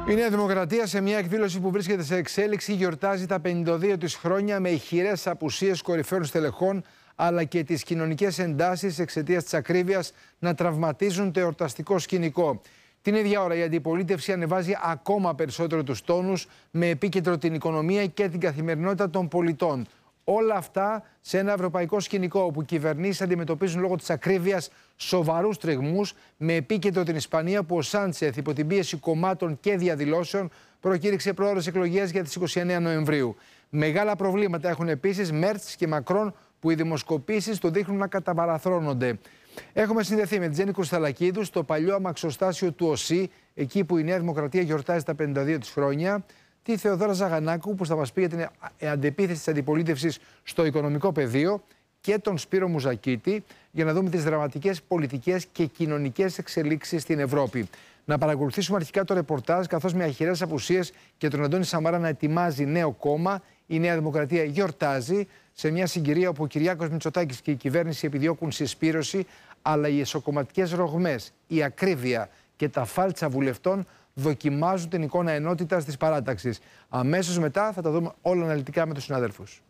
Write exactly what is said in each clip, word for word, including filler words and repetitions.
Η Νέα Δημοκρατία, σε μια εκδήλωση που βρίσκεται σε εξέλιξη, γιορτάζει τα πενήντα δύο της χρόνια με ηχηρές απουσίες κορυφαίων στελεχών, αλλά και τις κοινωνικές εντάσεις εξαιτίας της ακρίβειας να τραυματίζουν το εορταστικό σκηνικό. Την ίδια ώρα η αντιπολίτευση ανεβάζει ακόμα περισσότερο τους τόνους, με επίκεντρο την οικονομία και την καθημερινότητα των πολιτών. Όλα αυτά σε ένα ευρωπαϊκό σκηνικό όπου κυβερνήσεις αντιμετωπίζουν λόγω της ακρίβειας σοβαρούς τριγμούς, με επίκεντρο την Ισπανία, που ο Σάντσεθ, υπό την πίεση κομμάτων και διαδηλώσεων, προκήρυξε πρόορες εκλογές για τις είκοσι εννέα Νοεμβρίου. Μεγάλα προβλήματα έχουν επίσης Μέρτς και Μακρόν, που οι δημοσκοπήσεις το δείχνουν να καταβαραθρώνονται. Έχουμε συνδεθεί με την Τζέννη Κρουσταλακίδου στο παλιό αμαξοστάσιο του ΟΣΥ, εκεί που η Νέα Δημοκρατία γιορτάζει τα πενήντα δύο της χρόνια, τη Θεοδόρα Ζαγανάκου, που θα μας πει για την αντεπίθεση της αντιπολίτευσης στο οικονομικό πεδίο, και τον Σπύρο Μουζακίτη, για να δούμε τις δραματικές πολιτικές και κοινωνικές εξελίξεις στην Ευρώπη. Να παρακολουθήσουμε αρχικά το ρεπορτάζ, καθώς με αχυρές απουσίες και τον Αντώνη Σαμαρά να ετοιμάζει νέο κόμμα, η Νέα Δημοκρατία γιορτάζει σε μια συγκυρία όπου ο Κυριάκος Μητσοτάκης και η κυβέρνηση επιδιώκουν συσπήρωση, αλλά οι εσωκομματικές ρογμές, η ακρίβεια και τα φάλτσα βουλευτών δοκιμάζουν την εικόνα ενότητας της παράταξης. Αμέσως μετά θα τα δούμε όλα αναλυτικά με τους συνάδελφους.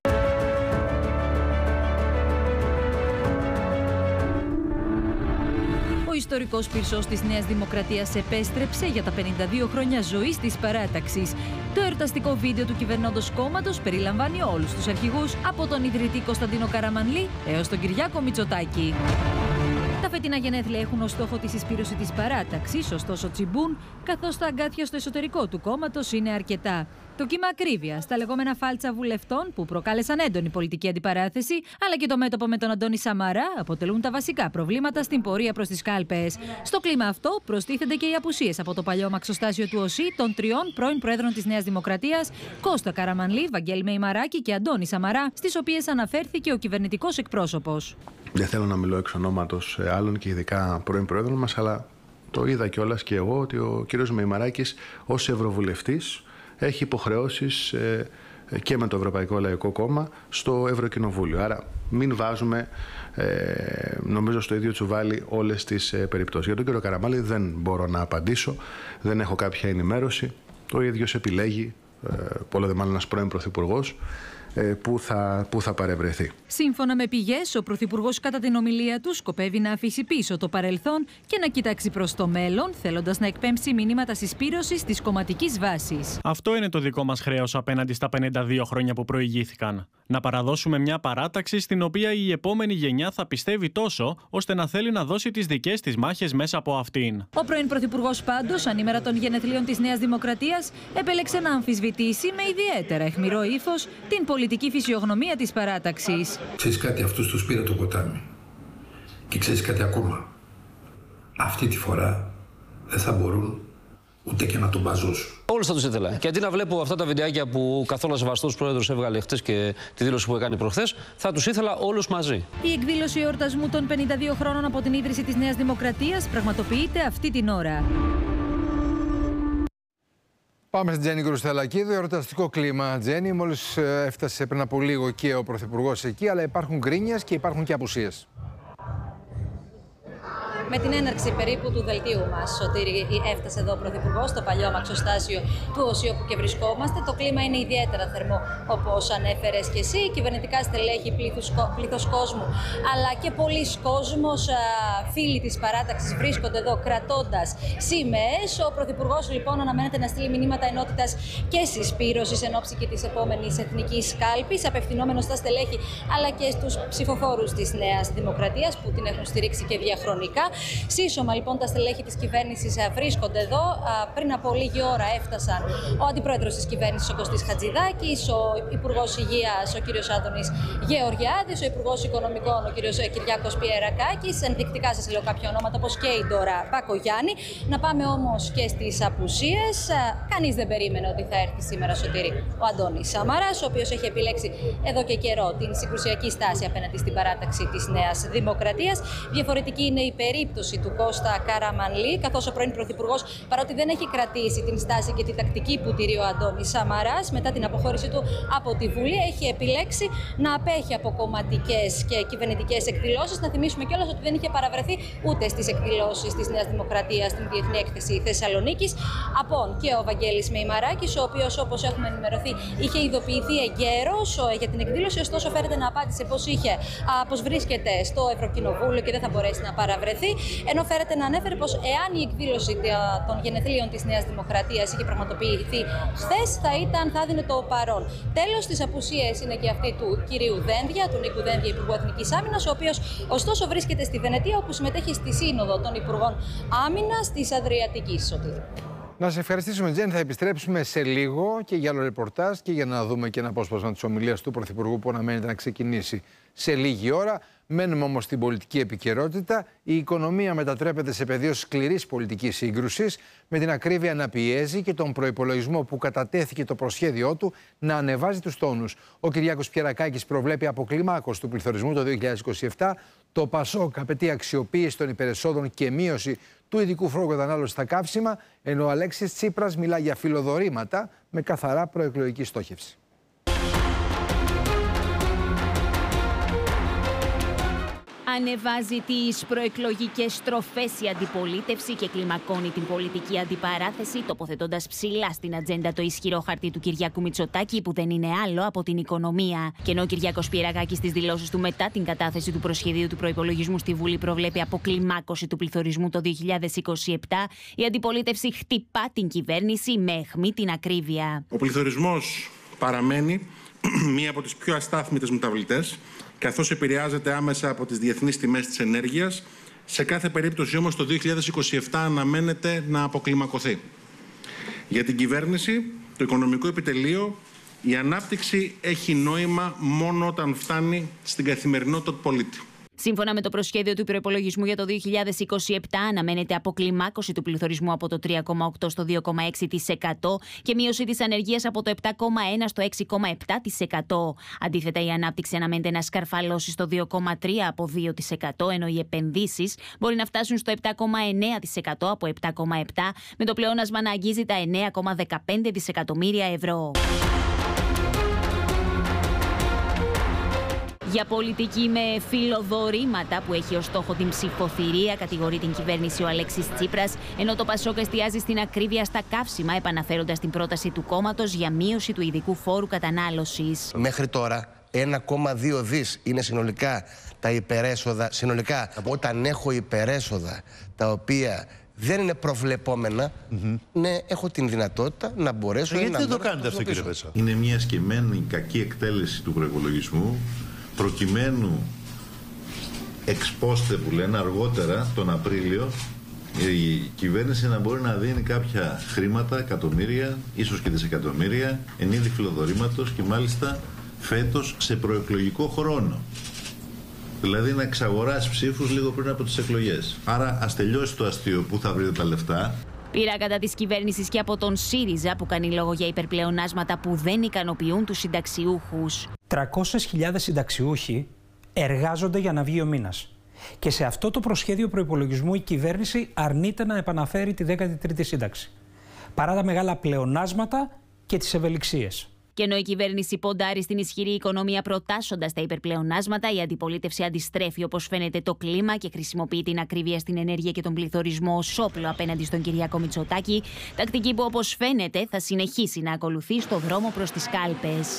Ο ιστορικός πυρσός της Νέας Δημοκρατίας επέστρεψε για τα πενήντα δύο χρόνια ζωής της παράταξης. Το εορταστικό βίντεο του κυβερνώντος κόμματος περιλαμβάνει όλους τους αρχηγούς, από τον ιδρυτή Κωνσταντίνο Καραμανλή έως τον Κυριάκο Μητσοτάκη. Τα φετινά γενέθλια έχουν ως στόχο τη συσπήρωση της παράταξης, ωστόσο τσιμπούν, καθώς τα αγκάθια στο εσωτερικό του κόμματος είναι αρκετά. Το κύμα ακρίβειας, τα λεγόμενα φάλτσα βουλευτών που προκάλεσαν έντονη πολιτική αντιπαράθεση, αλλά και το μέτωπο με τον Αντώνη Σαμαρά αποτελούν τα βασικά προβλήματα στην πορεία προς τις κάλπες. Στο κλίμα αυτό προστίθενται και οι απουσίες από το παλιό μαξοστάσιο του ΟΣΥ των τριών πρώην πρόεδρων της Νέας Δημοκρατίας, Κώστα Καραμανλή, Βαγγέλη Μεϊμαράκη και Αντώνη Σαμαρά, στις οποίες αναφέρθηκε ο κυβερνητικός εκπρόσωπος. Δεν θέλω να μιλώ εξ ονόματος άλλων και ειδικά πρώην πρόεδρων μας, αλλά το είδα κιόλας και εγώ ότι ο κύριος Μεϊμαράκης ως ευρωβουλευτής έχει υποχρεώσεις ε, και με το Ευρωπαϊκό Λαϊκό Κόμμα στο Ευρωκοινοβούλιο. Άρα μην βάζουμε, ε, νομίζω, στο ίδιο τσουβάλι όλες τις ε, περιπτώσεις. Για τον κύριο Καραμανλή δεν μπορώ να απαντήσω, δεν έχω κάποια ενημέρωση. Το ίδιος επιλέγει, ε, πολλό δε μάλλον ένας πρώην πρωθυπουργός, Που θα, που θα παρευρεθεί. Σύμφωνα με πηγές, ο Πρωθυπουργός κατά την ομιλία του σκοπεύει να αφήσει πίσω το παρελθόν και να κοιτάξει προς το μέλλον, θέλοντας να εκπέμψει μηνύματα συσπήρωσης της κομματικής βάσης. Αυτό είναι το δικό μας χρέος απέναντι στα πενήντα δύο χρόνια που προηγήθηκαν. Να παραδώσουμε μια παράταξη στην οποία η επόμενη γενιά θα πιστεύει τόσο, ώστε να θέλει να δώσει τις δικές της μάχες μέσα από αυτήν. Ο πρώην Πρωθυπουργός πάντως, ανήμερα των γενεθλίων της Νέας Δημοκρατίας, επέλεξε να αμφισβητήσει με ιδιαίτερα αιχμηρό ύφος την πολιτική φυσιογνωμία της παράταξης. Ξέρεις κάτι, αυτούς τους πήρε το ποτάμι. Και ξέρεις κάτι ακόμα. Αυτή τη φορά δεν θα μπορούν ούτε και να τον μπαζώσουν. Όλους θα τους ήθελα. Και αντί να βλέπω αυτά τα βιντεάκια που καθόλου σεβαστός πρόεδρος έβγαλε χτες και τη δήλωση που έκανε προχθές, θα τους ήθελα όλους μαζί. Η εκδήλωση εορτασμού των πενήντα δύο χρόνων από την ίδρυση της Νέας Δημοκρατίας πραγματοποιείται αυτή την ώρα. Πάμε στην Τζέννη Κρουσταλακίδου. Εορταστικό κλίμα, Τζέννη. Μόλις έφτασε πριν από λίγο και ο Πρωθυπουργός εκεί, αλλά υπάρχουν γκρίνιες και υπάρχουν και απουσίες. Με την έναρξη περίπου του δελτίου μας, Σωτήρη, έφτασε εδώ ο Πρωθυπουργός στο παλιό αμαξοστάσιο του ΟΣΥ, όπου και βρισκόμαστε. Το κλίμα είναι ιδιαίτερα θερμό, όπως ανέφερες και εσύ. Κυβερνητικά στελέχη, πλήθος κόσμου, αλλά και πολλοί κόσμος, φίλοι της παράταξης, βρίσκονται εδώ κρατώντας σημαίες. Ο Πρωθυπουργός λοιπόν αναμένεται να στείλει μηνύματα ενότητας και συσπήρωσης εν ώψη και της επόμενης εθνικής κάλπης, απευθυνόμενος στα στελέχη αλλά και στους ψηφοφόρους της Νέας Δημοκρατίας που την έχουν στηρίξει και διαχρονικά. Σύσσωμα λοιπόν τα στελέχη της κυβέρνησης βρίσκονται εδώ. Πριν από λίγη ώρα έφτασαν ο αντιπρόεδρος της κυβέρνησης, ο Κωστής Χατζηδάκης, ο υπουργός Υγείας, ο κύριος Άδωνης Γεωργιάδης, ο υπουργός Οικονομικών, ο κύριος Κυριάκος Πιερακάκης. Ενδεικτικά σας λέω κάποια ονόματα, όπως και η Ντόρα Μπακογιάννη. Να πάμε όμως και στις απουσίες. Κανείς δεν περίμενε ότι θα έρθει σήμερα, Σωτήρη, ο Αντώνης Σαμαράς, ο οποίος έχει επιλέξει εδώ και καιρό την συγκρουσιακή στάση απέναντι στην παράταξη της Νέας Δημοκρατίας. Διαφορετική είναι η περίπτωση περίπτωση του Κώστα Καραμανλή, καθώς ο πρώην Πρωθυπουργός, παρότι δεν έχει κρατήσει την στάση και τη τακτική που τηρεί ο Αντώνης Σαμαράς μετά την αποχώρησή του από τη Βουλή, έχει επιλέξει να απέχει από κομματικές και κυβερνητικές εκδηλώσεις. Να θυμίσουμε κιόλας ότι δεν είχε παραβρεθεί ούτε στις εκδηλώσεις της Νέας Δημοκρατίας στην Διεθνή Έκθεση Θεσσαλονίκης. Απόν και ο Βαγγέλης Μεϊμαράκης, ο οποίος, όπως έχουμε ενημερωθεί, είχε ειδοποιηθεί εγκαίρος για την εκδήλωση, ωστόσο φέρεται να απάντησε πως είχε, πως βρίσκεται στο Ευρωκοινοβούλιο και δεν θα μπορέσει να παραβρεθεί, ενώ φέρεται να ανέφερε πως εάν η εκδήλωση των γενεθλίων της Νέας Δημοκρατίας είχε πραγματοποιηθεί χθες, θα, ήταν, θα δίνει το παρόν. Τέλος, τις απουσίες είναι και αυτή του κυρίου Δένδια, του Νίκου Δένδια, Υπουργού Εθνικής Άμυνας, ο οποίος ωστόσο βρίσκεται στη Βενετία, όπου συμμετέχει στη Σύνοδο των Υπουργών Άμυνας της Αδριατικής. Να σε ευχαριστήσουμε, Τζέννη. Θα επιστρέψουμε σε λίγο και για άλλο ρεπορτάζ και για να δούμε και ένα απόσπασμα της ομιλίας του Πρωθυπουργού που αναμένεται να ξεκινήσει σε λίγη ώρα. Μένουμε όμως στην πολιτική επικαιρότητα. Η οικονομία μετατρέπεται σε πεδίο σκληρής πολιτικής σύγκρουσης, με την ακρίβεια να πιέζει και τον προϋπολογισμό που κατατέθηκε το προσχέδιό του να ανεβάζει τους τόνους. Ο Κυριάκος Πιερακάκης προβλέπει αποκλιμάκωση του πληθωρισμού το δύο χιλιάδες είκοσι επτά. Το ΠΑΣΟΚ απαιτεί αξιοποίηση των υπερεσόδων και μείωση του ειδικού φόρου κατανάλωσης στα καύσιμα, ενώ ο Αλέξης Τσίπρας μιλά για φιλοδορήματα με καθαρά προεκλογική στόχευση. Ανεβάζει τις προεκλογικές στροφές η αντιπολίτευση και κλιμακώνει την πολιτική αντιπαράθεση, τοποθετώντας ψηλά στην ατζέντα το ισχυρό χαρτί του Κυριάκου Μητσοτάκη, που δεν είναι άλλο από την οικονομία. Και ενώ ο Κυριάκος Πιερακάκης στις δηλώσεις του μετά την κατάθεση του προσχεδίου του προϋπολογισμού στη Βουλή προβλέπει αποκλιμάκωση του πληθωρισμού το δύο χιλιάδες είκοσι επτά, η αντιπολίτευση χτυπά την κυβέρνηση με αιχμή την ακρίβεια. Ο πληθωρισμός παραμένει μία από τις πιο αστάθμιτες μεταβλητές, καθώς επηρεάζεται άμεσα από τις διεθνείς τιμές της ενέργειας. Σε κάθε περίπτωση όμως το δύο χιλιάδες είκοσι επτά αναμένεται να αποκλιμακωθεί. Για την κυβέρνηση, το οικονομικό επιτελείο, η ανάπτυξη έχει νόημα μόνο όταν φτάνει στην καθημερινότητα του πολίτη. Σύμφωνα με το προσχέδιο του προϋπολογισμού για το δύο χιλιάδες είκοσι επτά, αναμένεται αποκλιμάκωση του πληθωρισμού από το τρία κόμμα οκτώ τοις εκατό στο δύο κόμμα έξι τοις εκατό και μείωση της ανεργίας από το επτά κόμμα ένα τοις εκατό στο έξι κόμμα επτά τοις εκατό. Αντίθετα, η ανάπτυξη αναμένεται να σκαρφαλώσει στο δύο κόμμα τρία τοις εκατό από δύο τοις εκατό, ενώ οι επενδύσεις μπορεί να φτάσουν στο επτά κόμμα εννέα τοις εκατό από επτά κόμμα επτά τοις εκατό, με το πλεόνασμα να αγγίζει τα εννέα κόμμα δεκαπέντε δισεκατομμύρια ευρώ. Για πολιτική με φιλοδορήματα που έχει ως στόχο την ψηφοθυρία, κατηγορεί την κυβέρνηση ο Αλέξης Τσίπρας, ενώ το ΠΑΣΟΚ εστιάζει στην ακρίβεια στα καύσιμα, επαναφέροντας την πρόταση του κόμματος για μείωση του ειδικού φόρου κατανάλωσης. Μέχρι τώρα ένα κόμμα δύο δις είναι συνολικά τα υπερέσοδα. Συνολικά, όταν έχω υπερέσοδα τα οποία δεν είναι προβλεπόμενα, mm-hmm. ναι, έχω την δυνατότητα να μπορέσω ε, να. Γιατί δεν το κάνετε αυτό, κύριε Πέτσα? Είναι μια σκεμμένη κακή εκτέλεση του προϋπολογισμού, προκειμένου εξπόστε που λένε αργότερα τον Απρίλιο η κυβέρνηση να μπορεί να δίνει κάποια χρήματα, εκατομμύρια, ίσως και δισεκατομμύρια, εν είδη φιλοδορήματος, και μάλιστα φέτος σε προεκλογικό χρόνο. Δηλαδή να εξαγοράσει ψήφους λίγο πριν από τις εκλογές. Άρα ας τελειώσει το αστείο, που θα βρείτε τα λεφτά. Πήρα κατά της κυβέρνησης και από τον ΣΥΡΙΖΑ, που κάνει λόγο για υπερπλεονάσματα που δεν ικανοποιούν τους συνταξιούχους. τριακόσιες χιλιάδες συνταξιούχοι εργάζονται για να βγει ο μήνας. Και σε αυτό το προσχέδιο προϋπολογισμού η κυβέρνηση αρνείται να επαναφέρει τη δέκατη τρίτη σύνταξη, παρά τα μεγάλα πλεονάσματα και τις ευελιξίες. Και ενώ η κυβέρνηση ποντάρει στην ισχυρή οικονομία προτάσσοντας τα υπερπλεονάσματα, η αντιπολίτευση αντιστρέφει όπως φαίνεται το κλίμα και χρησιμοποιεί την ακρίβεια στην ενέργεια και τον πληθωρισμό ως όπλο απέναντι στον Κυριάκο Μητσοτάκη, τακτική που όπως φαίνεται θα συνεχίσει να ακολουθεί στο δρόμο προς τις κάλπες.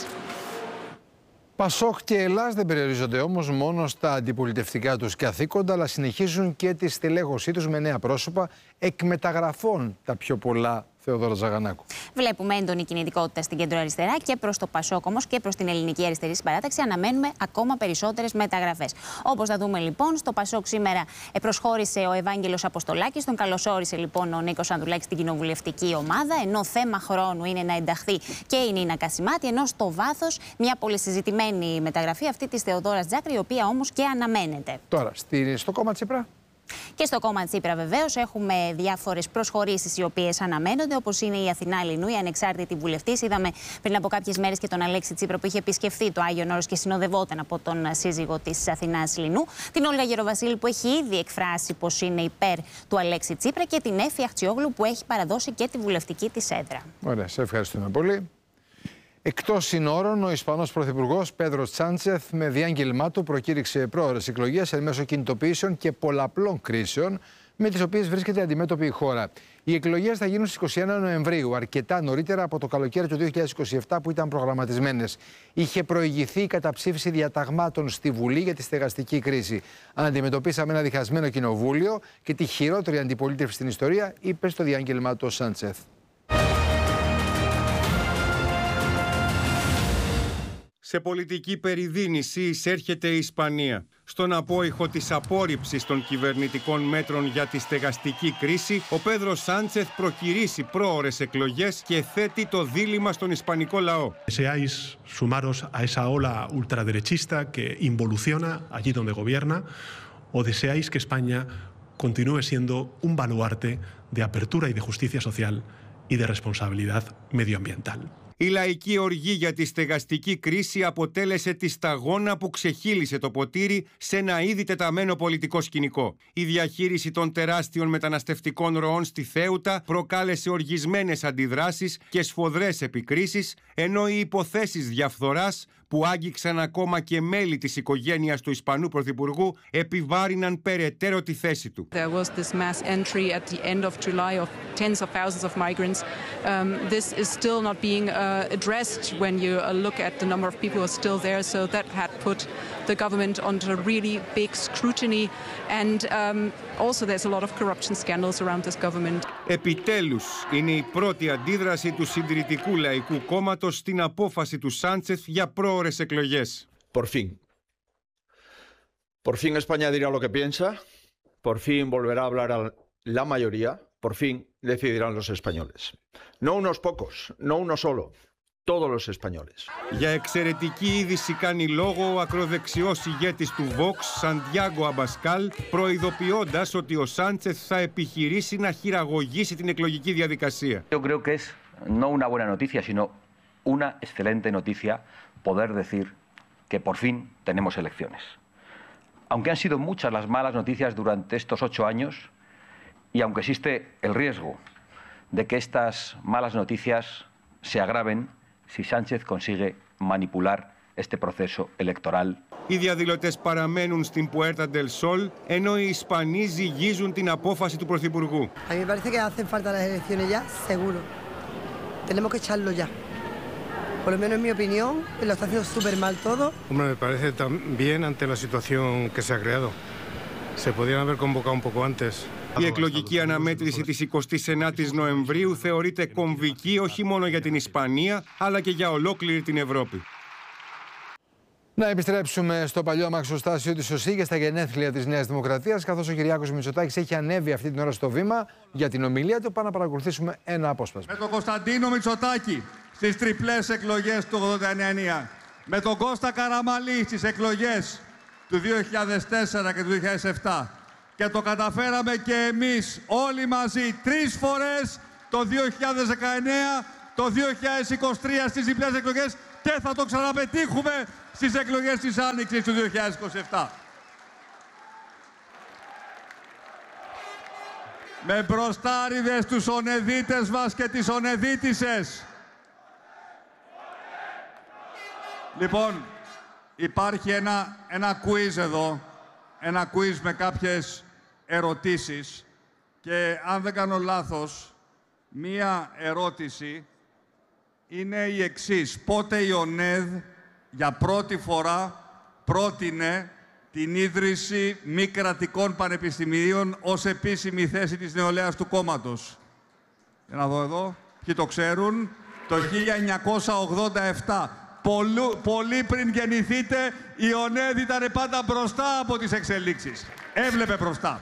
Πασόκ και Ελλάς δεν περιορίζονται όμως μόνο στα αντιπολιτευτικά τους καθήκοντα, αλλά συνεχίζουν και τη στελέχωσή τους με νέα πρόσωπα, εκμεταγραφών τα πιο πολλά. Θεοδόρα Ζαγανάκου. Βλέπουμε έντονη κινητικότητα στην κεντροαριστερά και προς το ΠΑΣΟΚ, όμως και προς την Ελληνική Αριστερή Συμπαράταξη αναμένουμε ακόμα περισσότερες μεταγραφές. Όπως θα δούμε λοιπόν, στο ΠΑΣΟΚ σήμερα προσχώρησε ο Ευάγγελος Αποστολάκης, τον καλωσόρισε λοιπόν ο Νίκος Ανδρουλάκης στην κοινοβουλευτική ομάδα, ενώ θέμα χρόνου είναι να ενταχθεί και η Νίνα Κασιμάτη, ενώ στο βάθος μια πολυσυζητημένη μεταγραφή αυτή της Θεοδόρας Τζάκρη, η οποία όμως και αναμένεται. Τώρα, στο κόμμα Τσίπρα. Και στο κόμμα Τσίπρα, βεβαίως, έχουμε διάφορες προσχωρήσεις οι οποίες αναμένονται, όπως είναι η Αθηνά Λινού, η ανεξάρτητη βουλευτής. Είδαμε πριν από κάποιες μέρες και τον Αλέξη Τσίπρα που είχε επισκεφθεί το Άγιον Όρος και συνοδευόταν από τον σύζυγο της Αθηνάς Λινού. Την Όλγα Γεροβασίλη που έχει ήδη εκφράσει πως είναι υπέρ του Αλέξη Τσίπρα και την Έφη Αχτσιόγλου που έχει παραδώσει και τη βουλευτική της έδρα. Ωραία, σε ευχαριστούμε πολύ. Εκτός συνόρων, ο Ισπανός Πρωθυπουργός Πέδρο Σάντσεθ, με διάγγελμά του, προκήρυξε πρόωρες εκλογές εν μέσω κινητοποιήσεων και πολλαπλών κρίσεων με τις οποίες βρίσκεται αντιμέτωπη η χώρα. Οι εκλογές θα γίνουν στις είκοσι ένα Νοεμβρίου, αρκετά νωρίτερα από το καλοκαίρι του δύο χιλιάδες είκοσι επτά που ήταν προγραμματισμένες. Είχε προηγηθεί η καταψήφιση διαταγμάτων στη Βουλή για τη στεγαστική κρίση. Αντιμετωπίσαμε ένα διχασμένο κοινοβούλιο και τη χειρότερη αντιπολίτευση στην ιστορία, είπε στο διάγγελμά του ο Σάντσεθ. Σε πολιτική περιδίνηση εισέρχεται η Ισπανία. Στον απόϊχο της απόρριψης των κυβερνητικών μέτρων για τη στεγαστική κρίση, ο Πέδρο Σάντσεθ προκηρύσσει πρόωρες εκλογές και θέτει το δίλημμα στον ισπανικό λαό. Deseáis sumaros a esa ola ultraderechista que involuciona allí donde gobierna, o deseáis que España continúe siendo un baluarte de apertura y de justicia social y de responsabilidad medioambiental. Η λαϊκή οργή για τη στεγαστική κρίση αποτέλεσε τη σταγόνα που ξεχύλισε το ποτήρι σε ένα ήδη τεταμένο πολιτικό σκηνικό. Η διαχείριση των τεράστιων μεταναστευτικών ροών στη Θέουτα προκάλεσε οργισμένες αντιδράσεις και σφοδρές επικρίσεις, ενώ οι υποθέσεις διαφθοράς που άγγιξαν ακόμα και μέλη της οικογένειας του Ισπανού Πρωθυπουργού επιβάρυναν περαιτέρω τη θέση του. There was this mass entry at the end of July of tens of thousands of migrants. Um, this is still not being uh, addressed when you uh, look at the number of people who are still there. So that had put the government under really big scrutiny. And um, also there's a lot of corruption scandals around this government. Επιτέλους, είναι η πρώτη αντίδραση του Συντηρητικού Λαϊκού Κόμματος στην απόφαση του Σάντσεθ για πρόωρες εκλογές. Por fin. Por fin España dirá lo que piensa. Por fin volverá a hablar a la mayoría. Por fin decidirán los españoles. No unos pocos, no uno solo. Todos los españoles. Για εξαιρετική είδηση κάνει λόγο ο ακροδεξιός ηγέτης του Vox, Σαντιάγκο Αμπασκάλ, προειδοποιώντας ότι ο Σάντσεθ θα επιχειρήσει να χειραγωγήσει την εκλογική διαδικασία. Yo creo que es no una buena noticia, sino una excelente noticia poder decir que por fin tenemos elecciones. Aunque han sido muchas las malas noticias durante estos ocho años y aunque existe el riesgo de que estas malas noticias se agraven si Sánchez consigue manipular este proceso electoral. Οι διαδηλωτές παραμένουν στην Puerta del Sol, ενώ οι Ισπανοί ζυγίζουν την απόφαση του Πρωθυπουργού. A mí me parece que hacen falta las elecciones ya, seguro. Tenemos que echarlo ya. Por lo menos en mi opinión, lo está haciendo súper mal todo. Hombre, me parece también ante la situación que se ha creado. Se podían haber convocado un poco antes. Η εκλογική αναμέτρηση της εικοστής ενάτης Νοεμβρίου θεωρείται κομβική όχι μόνο για την Ισπανία, αλλά και για ολόκληρη την Ευρώπη. Να επιστρέψουμε στο παλιό αμαξοστάσιο της ΟΣΥ και στα γενέθλια της Νέας Δημοκρατίας, καθώς ο Κυριάκος Μητσοτάκης έχει ανέβει αυτή την ώρα στο βήμα για την ομιλία του. Πάμε να παρακολουθήσουμε ένα απόσπασμα. Με τον Κωνσταντίνο Μητσοτάκη στις τριπλές εκλογές του ογδόντα εννέα, με τον Κώστα Καραμαλή στις εκλογές του δύο χιλιάδες τέσσερα και του δύο χιλιάδες επτά. Και το καταφέραμε και εμείς όλοι μαζί τρεις φορές το δύο χιλιάδες δεκαεννέα, το δύο χιλιάδες είκοσι τρία στις διπλές εκλογές και θα το ξαναπετύχουμε στις εκλογές της Άνοιξης του δύο χιλιάδες είκοσι επτά. Με μπροστάριδες τους ονεδίτες μας και τις ονεδίτισσες. Λοιπόν, υπάρχει ένα, ένα quiz εδώ, ένα quiz με κάποιες ερωτήσεις και αν δεν κάνω λάθος, μία ερώτηση είναι η εξής. Πότε η ΟΝΕΔ για πρώτη φορά πρότεινε την ίδρυση μη κρατικών πανεπιστημίων ως επίσημη θέση της νεολαίας του κόμματος? Για να δω εδώ, ποιοι το ξέρουν. Το χίλια εννιακόσια ογδόντα επτά. Πολύ, πολύ πριν γεννηθείτε, η ΟΝΕΔ ήταν πάντα μπροστά από τις εξελίξεις. Έβλεπε μπροστά.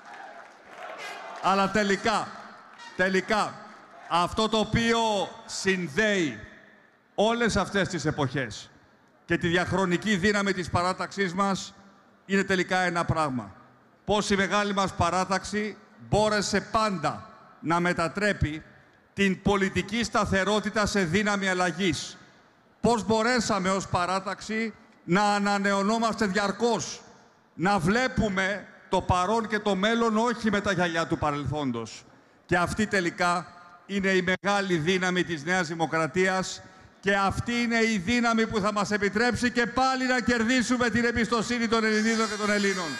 Αλλά τελικά, τελικά, αυτό το οποίο συνδέει όλες αυτές τις εποχές και τη διαχρονική δύναμη της παράταξής μας είναι τελικά ένα πράγμα. πώς η μεγάλη μας παράταξη μπόρεσε πάντα να μετατρέπει την πολιτική σταθερότητα σε δύναμη αλλαγής. Πώς μπορέσαμε ως παράταξη να ανανεωνόμαστε διαρκώς, να βλέπουμε το παρόν και το μέλλον όχι με τα γυαλιά του παρελθόντος. Και αυτή τελικά είναι η μεγάλη δύναμη της Νέας Δημοκρατίας και αυτή είναι η δύναμη που θα μας επιτρέψει και πάλι να κερδίσουμε την εμπιστοσύνη των Ελληνίδων και των Ελλήνων.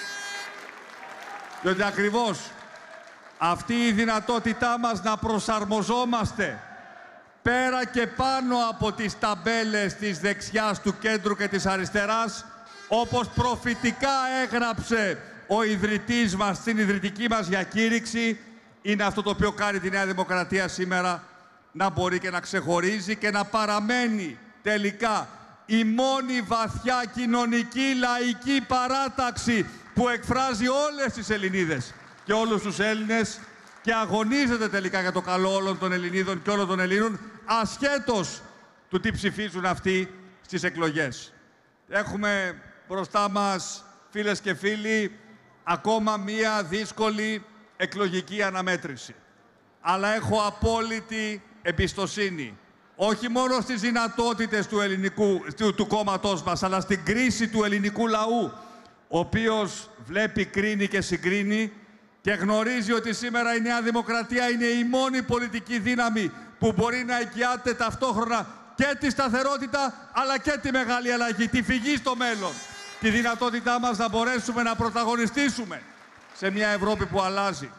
Διότι ακριβώς αυτή η δυνατότητά μας να προσαρμοζόμαστε πέρα και πάνω από τις ταμπέλες της δεξιάς, του κέντρου και της αριστεράς, όπως προφητικά έγραψε ο ιδρυτής μας στην ιδρυτική μας διακήρυξη, είναι αυτό το οποίο κάνει τη Νέα Δημοκρατία σήμερα να μπορεί και να ξεχωρίζει και να παραμένει τελικά η μόνη βαθιά κοινωνική λαϊκή παράταξη που εκφράζει όλες τις Ελληνίδες και όλους τους Έλληνες και αγωνίζεται τελικά για το καλό όλων των Ελληνίδων και όλων των Ελλήνων, ασχέτως του τι ψηφίζουν αυτοί στις εκλογές. Έχουμε μπροστά μας, φίλες και φίλοι, ακόμα μία δύσκολη εκλογική αναμέτρηση. Αλλά έχω απόλυτη εμπιστοσύνη, όχι μόνο στις δυνατότητες του, ελληνικού, του, του κόμματός μας, αλλά στην κρίση του ελληνικού λαού, ο οποίος βλέπει, κρίνει και συγκρίνει και γνωρίζει ότι σήμερα η Νέα Δημοκρατία είναι η μόνη πολιτική δύναμη που μπορεί να εγγυάται ταυτόχρονα και τη σταθερότητα, αλλά και τη μεγάλη αλλαγή, τη φυγή στο μέλλον, τη δυνατότητά μας να μπορέσουμε να πρωταγωνιστήσουμε σε μια Ευρώπη που αλλάζει.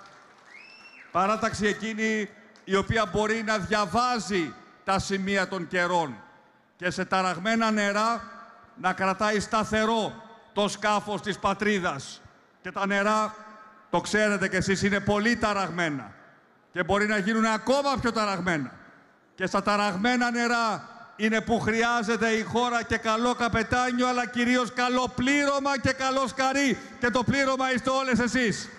Παράταξη εκείνη η οποία μπορεί να διαβάζει τα σημεία των καιρών και σε ταραγμένα νερά να κρατάει σταθερό το σκάφος της πατρίδας. Και τα νερά, το ξέρετε κι εσείς, είναι πολύ ταραγμένα και μπορεί να γίνουν ακόμα πιο ταραγμένα. Και στα ταραγμένα νερά είναι που χρειάζεται η χώρα και καλό καπετάνιο, αλλά κυρίως καλό πλήρωμα και καλό σκαρί. Και το πλήρωμα είστε όλες εσείς.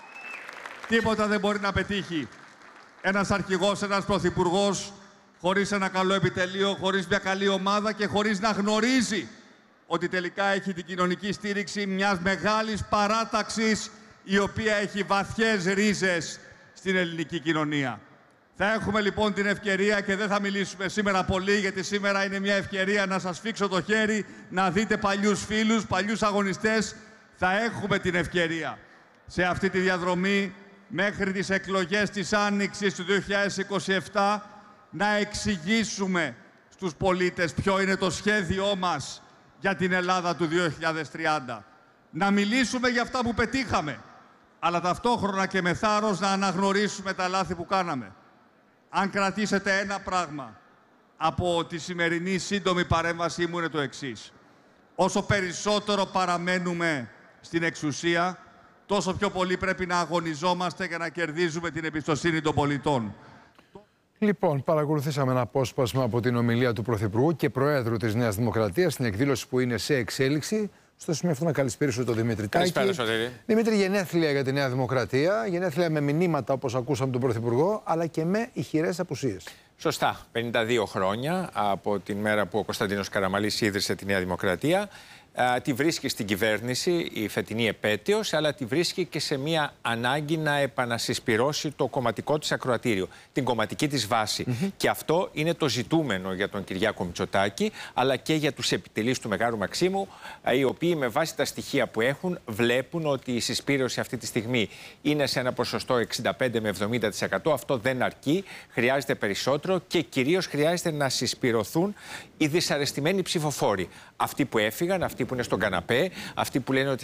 Τίποτα δεν μπορεί να πετύχει ένας αρχηγός, ένας πρωθυπουργός, χωρίς ένα καλό επιτελείο, χωρίς μια καλή ομάδα και χωρίς να γνωρίζει ότι τελικά έχει την κοινωνική στήριξη μιας μεγάλης παράταξης η οποία έχει βαθιές ρίζες στην ελληνική κοινωνία. Θα έχουμε λοιπόν την ευκαιρία και δεν θα μιλήσουμε σήμερα πολύ, γιατί σήμερα είναι μια ευκαιρία να σας σφίξω το χέρι, να δείτε παλιούς φίλους, παλιούς αγωνιστές. Θα έχουμε την ευκαιρία σε αυτή τη διαδρομή μέχρι τις εκλογές της Άνοιξης του δύο χιλιάδες είκοσι επτά να εξηγήσουμε στους πολίτες ποιο είναι το σχέδιό μας για την Ελλάδα του δύο χιλιάδες τριάντα. Να μιλήσουμε για αυτά που πετύχαμε, αλλά ταυτόχρονα και με θάρρος να αναγνωρίσουμε τα λάθη που κάναμε. Αν κρατήσετε ένα πράγμα από τη σημερινή σύντομη παρέμβασή μου είναι το εξής. Όσο περισσότερο παραμένουμε στην εξουσία, τόσο πιο πολύ πρέπει να αγωνιζόμαστε για να κερδίζουμε την εμπιστοσύνη των πολιτών. Λοιπόν, παρακολουθήσαμε ένα απόσπασμα από την ομιλία του Πρωθυπουργού και Προέδρου της Νέας Δημοκρατίας στην εκδήλωση που είναι σε εξέλιξη. Στο σημείο αυτό να καλησπέρισω τον Δημήτρη Τάκη. Καλησπέρα, Σωτήρη. Δημήτρη, γενέθλια για τη Νέα Δημοκρατία, γενέθλια με μηνύματα όπως ακούσαμε τον Πρωθυπουργό, αλλά και με ηχηρές απουσίες. Σωστά. πενήντα δύο χρόνια από την μέρα που ο Κωνσταντίνος Καραμανλής ίδρυσε τη Νέα Δημοκρατία. Uh, τη βρίσκει στην κυβέρνηση η φετινή επέτειος, αλλά τη βρίσκει και σε μια ανάγκη να επανασυσπυρώσει το κομματικό της ακροατήριο, την κομματική της βάση. Mm-hmm. Και αυτό είναι το ζητούμενο για τον Κυριάκο Μητσοτάκη, αλλά και για τους επιτελείς του Μεγάρου Μαξίμου, οι οποίοι με βάση τα στοιχεία που έχουν βλέπουν ότι η συσπήρωση αυτή τη στιγμή είναι σε ένα ποσοστό εξήντα πέντε με εβδομήντα τοις εκατό. Αυτό δεν αρκεί, χρειάζεται περισσότερο και κυρίως χρειάζεται να συσπηρωθούν οι δυσαρεστημένοι ψηφοφόροι. Αυτοί που έφυγαν, αυτοί που είναι στον καναπέ, αυτοί που λένε ότι